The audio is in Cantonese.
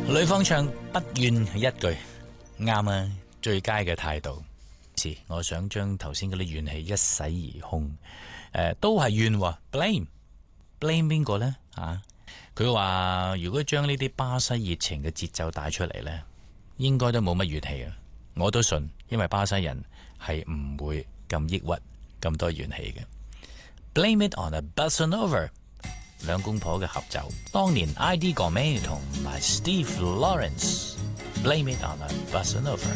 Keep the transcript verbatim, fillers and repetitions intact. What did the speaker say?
呂方唱不怨一句，啱啊，最佳嘅態度。是，我想將頭先嗰啲怨氣一洗而空。誒、呃，都係怨喎 ，blame blame 邊個呢？啊，佢話如果將呢啲巴西熱情嘅節奏帶出嚟呢，應該都冇乜怨氣啊。我都信，因為巴西人係唔會咁抑鬱、咁多怨氣嘅。Blame it on a bossa nova， 兩公婆嘅合奏，當年 I D 哥妹同埋 Steve Lawrence，Blame it on a bossa nova。